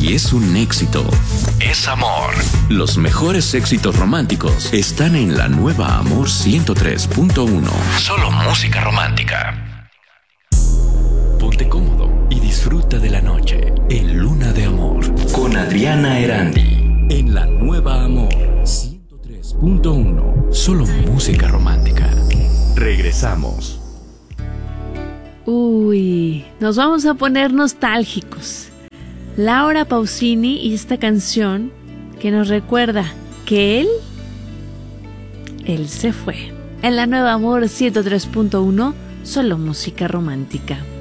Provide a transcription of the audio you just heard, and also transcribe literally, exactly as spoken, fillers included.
y es un éxito. Es amor. Los mejores éxitos románticos están en la nueva Amor ciento tres punto uno. Solo música romántica. Ponte cómodo y disfruta de la noche en Luna de Amor con Adriana Erandi en la nueva Amor ciento tres punto uno. Solo música romántica. Regresamos. Uy, nos vamos a poner nostálgicos. Laura Pausini y esta canción que nos recuerda que él, él se fue. En la nueva Amor ciento tres punto uno, solo música romántica.